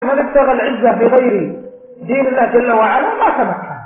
من ابتغى العزة بغير دين الله جل وعلا ما تمكن.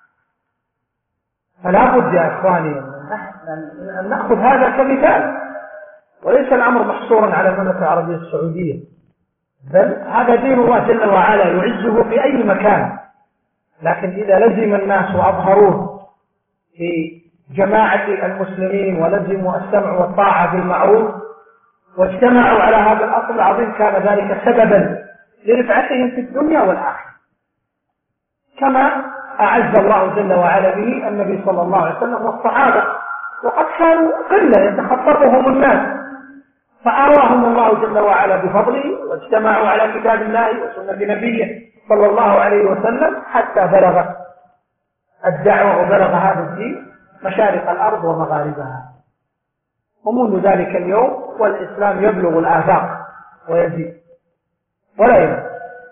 فلا بد يا إخواني أن نأخذ هذا كمثال، وليس الأمر محصورا على المملكة العربية السعودية، بل هذا دين الله جل وعلا يعزه في أي مكان. لكن إذا لزم الناس وأظهروه في جماعة المسلمين ولزموا السمع والطاعة بالمعروف واجتمعوا على هذا الأصل العظيم، كان ذلك سببا لرفعتهم في الدنيا والآخرة، كما أعز الله جل وعلا به النبي صلى الله عليه وسلم والصحابة، وقد كانوا قلة يتخطفهم الناس، فآواهم الله جل وعلا بفضله واجتمعوا على كتاب الله وسنة نبيه صلى الله عليه وسلم حتى بلغت الدعوة وبلغ هذا الدين مشارق الأرض ومغاربها. ومنذ ذلك اليوم والإسلام يبلغ الآفاق ويزيد ولا يزيد.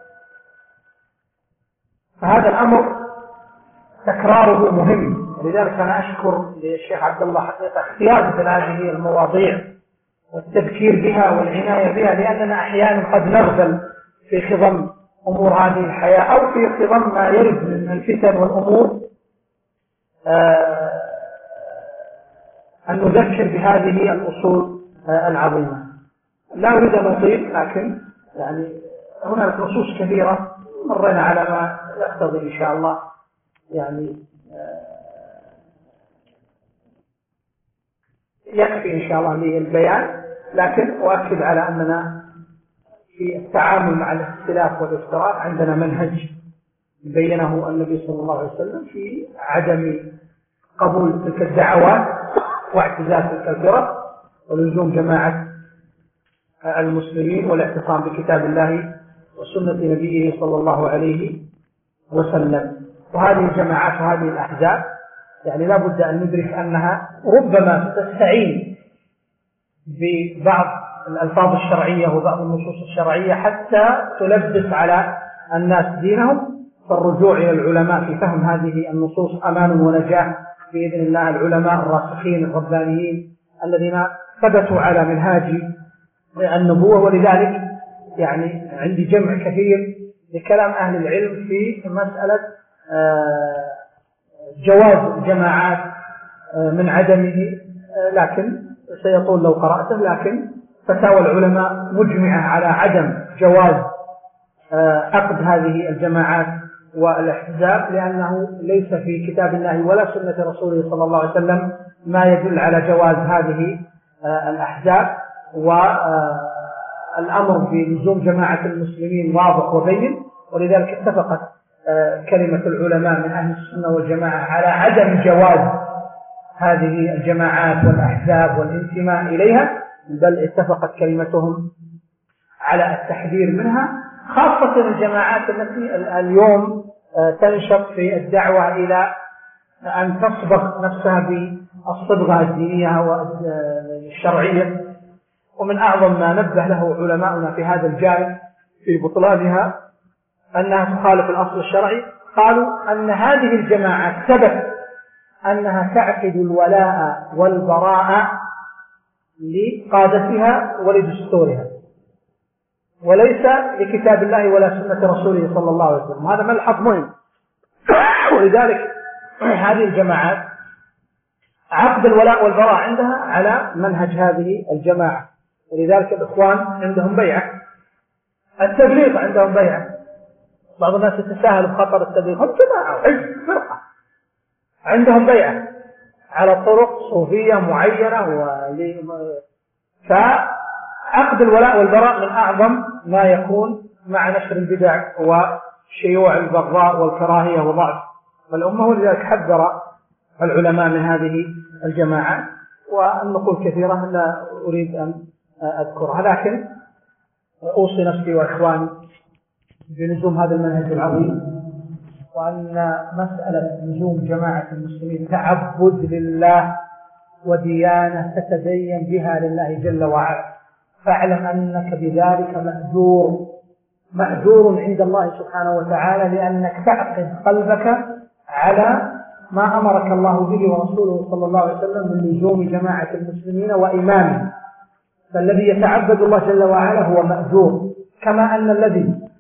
فهذا الأمر تكراره مهم، ولذلك أنا أشكر للشيخ عبد الله حقيقة اختيار مثل هذه المواضيع والتذكير بها والعناية بها، لأننا أحيانا قد نغفل في خضم أمور هذه الحياة أو في خضم ما يرد من الفتن والأمور، أن نذكر بهذه الأصول العظيمة. لا أريد أن أطيل، لكن يعني هناك نصوص كثيرة مرينا على ما يقتضي إن شاء الله يعني يكفي إن شاء الله للبيان، لكن أؤكد على أننا في التعامل مع الاختلاف والافتراق عندنا منهج بينه النبي صلى الله عليه وسلم في عدم قبول تلك الدعوات واعتزال تلك الفرق ولزوم جماعة المسلمين والاعتصام بكتاب الله وسنة نبيه صلى الله عليه وسلم. وهذه الجماعات وهذه الأحزاب يعني لا بد أن ندرك أنها ربما تستعين ببعض الألفاظ الشرعية وبعض النصوص الشرعية حتى تلبس على الناس دينهم. فالرجوع إلى العلماء في فهم هذه النصوص أمان ونجاح بإذن الله. العلماء الراسخين الربانيين الذين ثبتوا على منهاج النبوة. ولذلك يعني عندي جمع كثير لكلام أهل العلم في مسألة جواز الجماعات من عدمه، لكن سيطول لو قرأته، لكن فتاوى العلماء مجمعة على عدم جواز عقد هذه الجماعات والاحزاب، لأنه ليس في كتاب الله ولا سنة رسوله صلى الله عليه وسلم ما يدل على جواز هذه الأحزاب. والأمر بلزوم جماعة المسلمين واضح وبين، ولذلك اتفقت كلمة العلماء من أهل السنة والجماعة على عدم جواز هذه الجماعات والأحزاب والانتماء إليها، بل اتفقت كلمتهم على التحذير منها، خاصة الجماعات التي اليوم تنشط في الدعوة إلى أن تصبغ نفسها بالصبغة الدينية والشرعية. ومن أعظم ما نبه له علماؤنا في هذا الجانب في بطلانها أنها تخالف الأصل الشرعي. قالوا أن هذه الجماعات ثبت أنها تعقد الولاء والبراء لقادتها ولدستورها، وليس لكتاب الله ولا سنة رسوله صلى الله عليه وسلم. هذا ملحظ مهم. ولذلك هذه الجماعات عقد الولاء والبراء عندها على منهج هذه الجماعة. ولذلك الإخوان عندهم بيعة، التبليغ عندهم بيعة. بعض الناس يتساهل بخطر التبليغ، هم جماعة وحزب فرقة عندهم بيعة على طرق صوفية معينة. فعقد الولاء والبراء من أعظم ما يكون مع نشر البدع وشيوع البغضاء والكراهية وضعف الأمة. ولذلك حذر العلماء من هذه الجماعات، والنقول كثيرة لا أريد أن أذكرها، لكن أوصي نفسي وإخواني بلزوم هذا المنهج العظيم، وأن مسألة لزوم جماعة المسلمين تعبد لله وديانة تتدين بها لله جل وعلا. فاعلم أنك بذلك مأجور عند الله سبحانه وتعالى، لأنك تعقد قلبك على ما أمرك الله به ورسوله صلى الله عليه وسلم من لزوم جماعة المسلمين وإمامهم. فالذي يتعبد الله جل وعلا هو مأجور، كما أن الذي